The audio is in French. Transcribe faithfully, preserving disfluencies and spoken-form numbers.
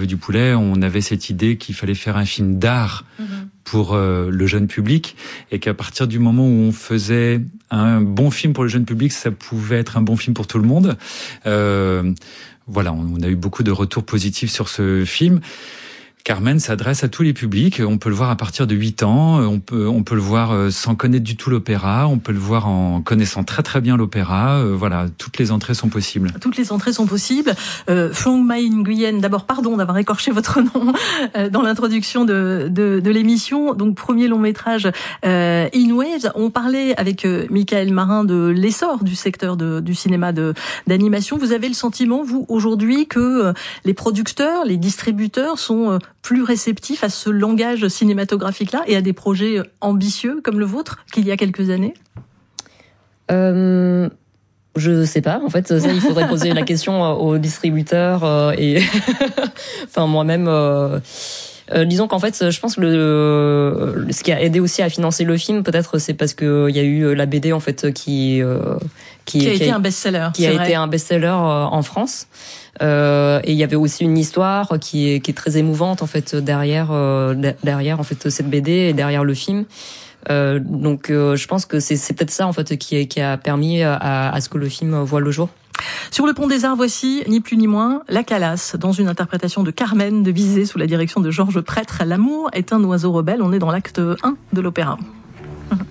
veut du poulet, on avait cette idée qu'il fallait faire un film d'art mmh. pour euh, le jeune public, et qu'à partir du moment où on faisait un bon film pour le jeune public, ça pouvait être un bon film pour tout le monde. Euh, voilà, on, on a eu beaucoup de retours positifs sur ce film. Carmen s'adresse à tous les publics. On peut le voir à partir de huit ans. On peut, on peut le voir sans connaître du tout l'opéra. On peut le voir en connaissant très très bien l'opéra. Voilà, toutes les entrées sont possibles. Toutes les entrées sont possibles. Euh, Phuong Mai Nguyen, d'abord, pardon d'avoir écorché votre nom euh, dans l'introduction de, de, de l'émission. Donc, premier long métrage euh, In Waves. On parlait avec euh, Michael Marin de l'essor du secteur de, du cinéma de, d'animation. Vous avez le sentiment, vous, aujourd'hui, que euh, les producteurs, les distributeurs sont euh, plus réceptifs à ce langage cinématographique-là et à des projets ambitieux comme le vôtre qu'il y a quelques années ? euh, Je sais pas. En fait, ça, il faudrait poser la question aux distributeurs euh, et enfin moi-même. Euh... Euh, disons qu'en fait, je pense que le, ce qui a aidé aussi à financer le film, peut-être, c'est parce que il y a eu la B D en fait qui euh, qui, qui a été a, un best-seller, qui a vrai. été un best-seller euh, en France. Euh, et il y avait aussi une histoire qui est qui est très émouvante en fait derrière euh, derrière en fait cette B D et derrière le film. Euh, donc, euh, je pense que c'est c'est peut-être ça en fait qui qui a permis à, à ce que le film voit le jour. Sur le pont des Arts, voici, ni plus ni moins, La Calas, dans une interprétation de Carmen de Bizet sous la direction de Georges Prêtre. L'amour est un oiseau rebelle. On est dans l'acte un de l'opéra.